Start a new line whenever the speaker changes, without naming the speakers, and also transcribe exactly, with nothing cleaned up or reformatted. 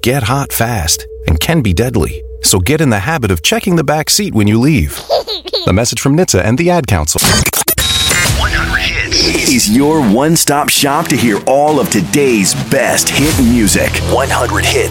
get hot fast and can be deadly. So get in the habit of checking the back seat when you leave. A message from N H T S A and the Ad Council.
one hundred Hits is your one-stop shop to hear all of today's best hit music. one hundred Hits.